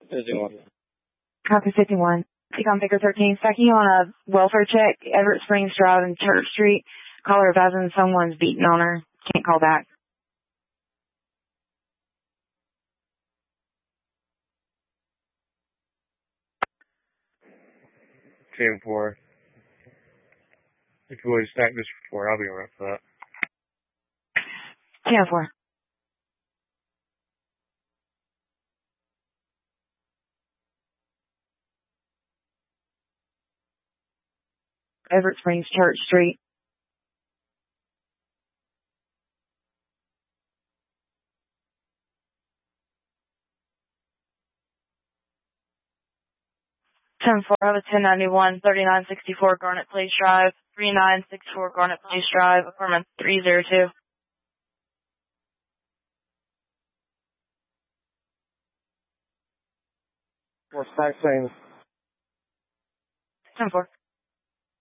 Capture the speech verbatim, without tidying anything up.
fifty-one. Copy fifty-one. Econ Picker thirteen, stacking on a welfare check, Everett Springs Drive and Church Street. Caller advising someone's beating on her. Can't call back. ten four. If you would have stacked this before, I'll be alright for that. ten four. Everett Springs Church Street. ten four, I have a ten ninety-one, thirty-nine sixty-four Garnet Place Drive, thirty-nine sixty-four Garnet Place Drive, apartment three oh two. What's that saying? ten four.